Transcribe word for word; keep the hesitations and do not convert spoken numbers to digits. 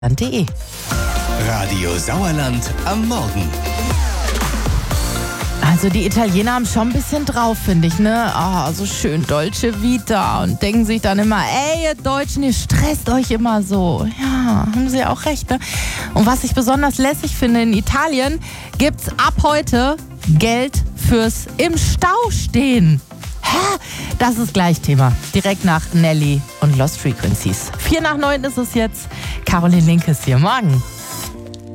punkt de. Radio Sauerland am Morgen. Also die Italiener haben schon ein bisschen drauf, finde ich, ne? Ah, so schön Dolce Vita und denken sich dann immer, ey, ihr Deutschen, ihr stresst euch immer so. Ja, haben sie auch recht, ne? Und was ich besonders lässig finde, in Italien gibt's ab heute Geld fürs im Stau stehen. Hä? Das ist gleich Thema. Direkt nach Nelly und Lost Frequencies. Vier nach neun ist es jetzt. Caroline Link ist hier. Morgen.